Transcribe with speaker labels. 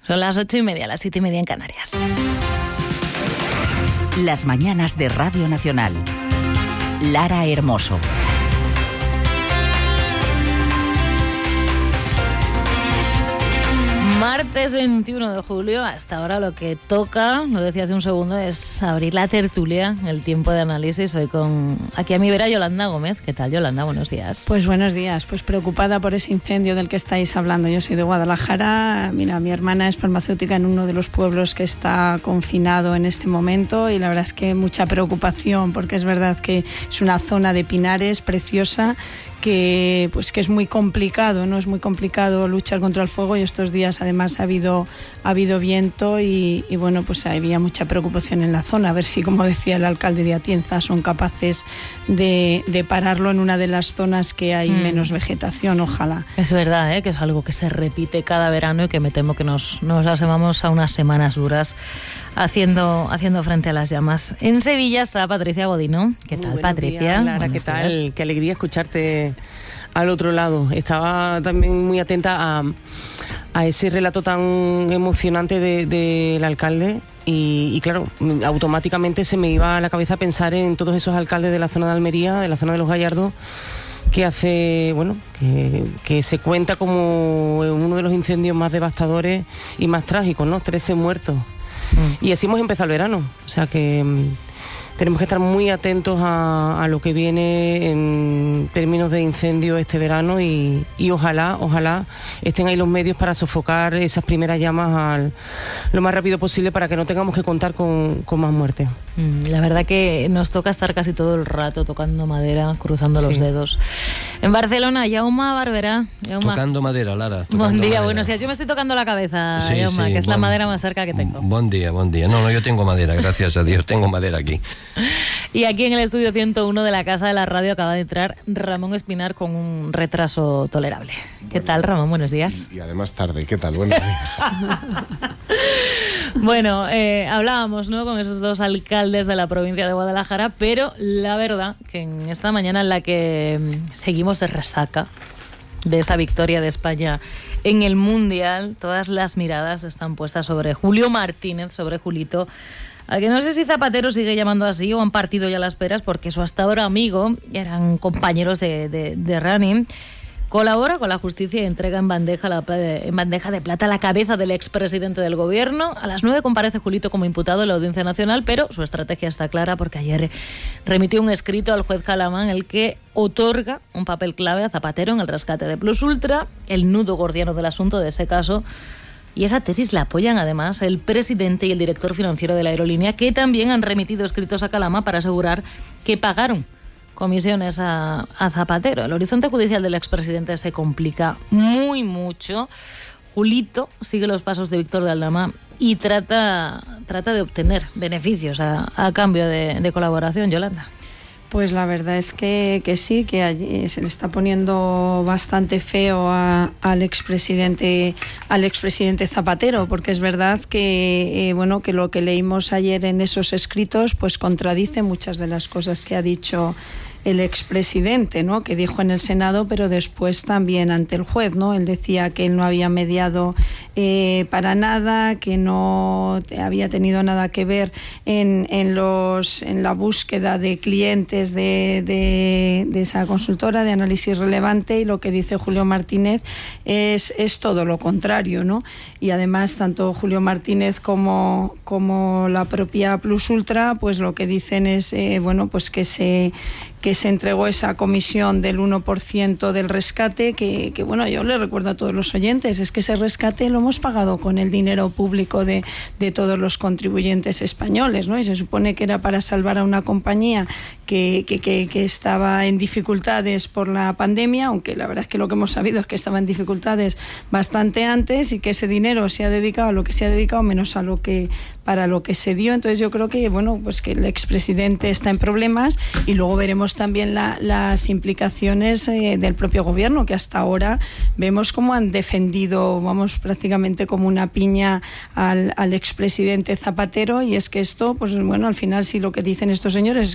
Speaker 1: Son las 8:30, las 7:30 en Canarias.
Speaker 2: Las mañanas de Radio Nacional. Lara Hermoso.
Speaker 1: Martes 21 de julio, hasta ahora lo que toca, lo decía hace un segundo, es abrir la tertulia, el tiempo de análisis. Hoy con aquí a mi vera Yolanda Gómez. ¿Qué tal, Yolanda? Buenos días.
Speaker 3: Pues buenos días, pues preocupada por ese incendio del que estáis hablando. Yo soy de Guadalajara, mira, mi hermana es farmacéutica en uno de los pueblos que está confinado en este momento y la verdad es que mucha preocupación porque es verdad que es una zona de pinares preciosa que es muy complicado, ¿no? Es muy complicado luchar contra el fuego y estos días además ha habido viento y bueno, pues había mucha preocupación en la zona, a ver si, como decía el alcalde de Atienza, son capaces de pararlo en una de las zonas que hay menos vegetación, ojalá.
Speaker 1: Es verdad, que es algo que se repite cada verano y que me temo que nos asomamos a unas semanas duras haciendo frente a las llamas. En Sevilla está Patricia Godino. ¿Qué tal, Patricia?
Speaker 4: Días, Lara, ¿qué tal? Días. Qué alegría escucharte al otro lado. Estaba también muy atenta a ese relato tan emocionante del alcalde y claro, automáticamente se me iba a la cabeza pensar en todos esos alcaldes de la zona de Almería, de la zona de los Gallardos, que hace, que se cuenta como uno de los incendios más devastadores y más trágicos, ¿no? 13 muertos. Y así hemos empezado el verano, o sea que tenemos que estar muy atentos a lo que viene en términos de incendio este verano y ojalá estén ahí los medios para sofocar esas primeras llamas lo más rápido posible para que no tengamos que contar con más muertes.
Speaker 1: La verdad que nos toca estar casi todo el rato tocando madera, cruzando los dedos. En Barcelona, Jaume Barberá.
Speaker 5: Tocando madera, Lara.
Speaker 1: Buen día, buenos días. Yo me estoy tocando la cabeza, Jaume, que es la madera más cerca que tengo.
Speaker 5: Buen día. No, yo tengo madera, gracias a Dios, tengo madera aquí.
Speaker 1: Y aquí en el estudio 101 de la Casa de la Radio acaba de entrar Ramón Espinar con un retraso tolerable. ¿Qué tal, Ramón? Buenos días.
Speaker 6: Y además tarde. ¿Qué tal? Buenos días.
Speaker 1: Bueno, hablábamos, ¿no?, con esos dos alcaldes de la provincia de Guadalajara, pero la verdad que en esta mañana en la que seguimos de resaca de esa victoria de España en el Mundial, todas las miradas están puestas sobre Julio Martínez, sobre Julito, a que no sé si Zapatero sigue llamando así o han partido ya las peras, porque su hasta ahora amigo, eran compañeros de running, colabora con la justicia y entrega en bandeja de plata la cabeza del expresidente del gobierno. A las 9 comparece Julito como imputado en la Audiencia Nacional, pero su estrategia está clara porque ayer remitió un escrito al juez Calamán en el que otorga un papel clave a Zapatero en el rescate de Plus Ultra, el nudo gordiano del asunto de ese caso. Y esa tesis la apoyan además el presidente y el director financiero de la aerolínea, que también han remitido escritos a Calama para asegurar que pagaron comisiones a Zapatero. El horizonte judicial del expresidente se complica mucho. Julito sigue los pasos de Víctor de Aldama y trata de obtener beneficios a cambio de colaboración, Yolanda.
Speaker 3: Pues la verdad es que sí, que allí se le está poniendo bastante feo al expresidente Zapatero, porque es verdad que que lo que leímos ayer en esos escritos pues contradice muchas de las cosas que ha dicho el expresidente, ¿no?, que dijo en el Senado, pero después también ante el juez, ¿no? Él decía que él no había mediado para nada, que no había tenido nada que ver en la búsqueda de clientes de esa consultora de análisis relevante, y lo que dice Julio Martínez es todo lo contrario, ¿no? Y además tanto Julio Martínez como la propia Plus Ultra, pues lo que dicen es que se entregó esa comisión del 1% del rescate, que yo le recuerdo a todos los oyentes, es que ese rescate lo hemos pagado con el dinero público de todos los contribuyentes españoles, ¿no? Y se supone que era para salvar a una compañía que estaba en dificultades por la pandemia, aunque la verdad es que lo que hemos sabido es que estaba en dificultades bastante antes y que ese dinero se ha dedicado a lo que se ha dedicado menos para lo que se dio. Entonces yo creo que que el expresidente está en problemas, y luego veremos también las implicaciones del propio gobierno, que hasta ahora vemos cómo han defendido, prácticamente como una piña al expresidente Zapatero, y es que esto, al final, si lo que dicen estos señores es